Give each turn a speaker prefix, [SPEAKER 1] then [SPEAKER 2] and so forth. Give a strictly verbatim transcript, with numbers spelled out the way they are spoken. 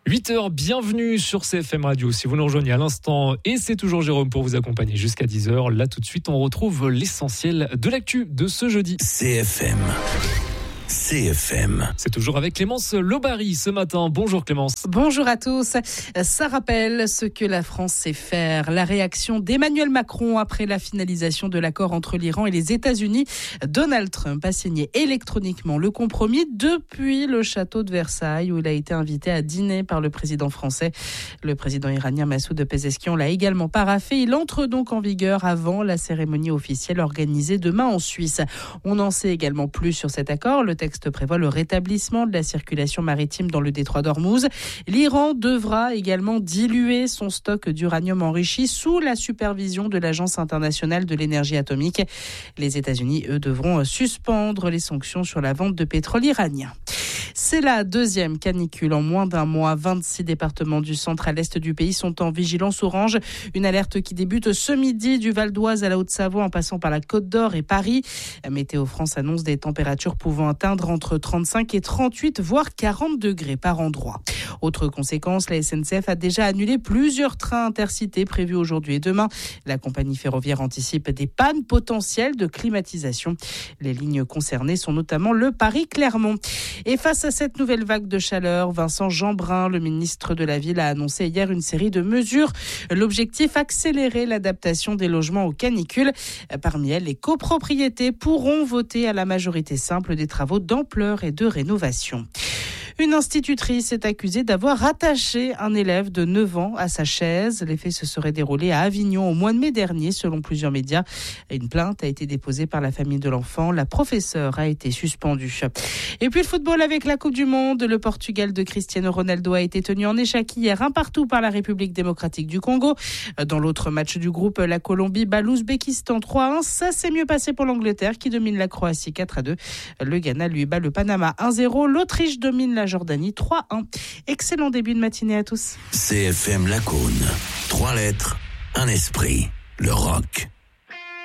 [SPEAKER 1] huit heures, bienvenue sur C F M Radio. Si vous nous rejoignez à l'instant, et c'est toujours Jérôme pour vous accompagner jusqu'à dix heures. Là, tout de suite, on retrouve l'essentiel de l'actu de ce jeudi.
[SPEAKER 2] C F M. C F M.
[SPEAKER 1] C'est toujours avec Clémence Lobary ce matin. Bonjour Clémence.
[SPEAKER 3] Bonjour à tous. Ça rappelle ce que la France sait faire. La réaction d'Emmanuel Macron après la finalisation de l'accord entre l'Iran et les États-Unis. Donald Trump a signé électroniquement le compromis depuis le château de Versailles où il a été invité à dîner par le président français. Le président iranien Massoud Pezeshkian l'a également paraphé. Il entre donc en vigueur avant la cérémonie officielle organisée demain en Suisse. On en sait également plus sur cet accord. Le texte prévoit le rétablissement de la circulation maritime dans le détroit d'Ormuz. L'Iran devra également diluer son stock d'uranium enrichi sous la supervision de l'Agence internationale de l'énergie atomique. Les États-Unis, eux, devront suspendre les sanctions sur la vente de pétrole iranien. C'est la deuxième canicule en moins d'un mois. vingt-six départements du centre à l'est du pays sont en vigilance orange. Une alerte qui débute ce midi du Val d'Oise à la Haute-Savoie en passant par la Côte d'Or et Paris. Météo France annonce des températures pouvant atteindre entre trente-cinq et trente-huit, voire quarante degrés par endroit. Autre conséquence, la S N C F a déjà annulé plusieurs trains intercités prévus aujourd'hui et demain. La compagnie ferroviaire anticipe des pannes potentielles de climatisation. Les lignes concernées sont notamment le Paris-Clermont. Et face à cette nouvelle vague de chaleur, Vincent Jeanbrun, le ministre de la Ville, a annoncé hier une série de mesures. L'objectif, accélérer l'adaptation des logements aux canicules. Parmi elles, les copropriétés pourront voter à la majorité simple des travaux d'ampleur et de rénovation. Une institutrice est accusée d'avoir attaché un élève de neuf ans à sa chaise. Les faits se seraient déroulés à Avignon au mois de mai dernier, selon plusieurs médias. Une plainte a été déposée par la famille de l'enfant. La professeure a été suspendue. Et puis le football avec la Coupe du Monde. Le Portugal de Cristiano Ronaldo a été tenu en échec hier un partout par la République démocratique du Congo. Dans l'autre match du groupe, la Colombie bat l'Ouzbékistan trois à un. Ça s'est mieux passé pour l'Angleterre qui domine la Croatie quatre à deux. Le Ghana lui bat le Panama un zéro. L'Autriche domine la Jordanie trois un. Excellent début de matinée à tous.
[SPEAKER 2] C F M Lacaune. Trois lettres, un esprit. Le rock.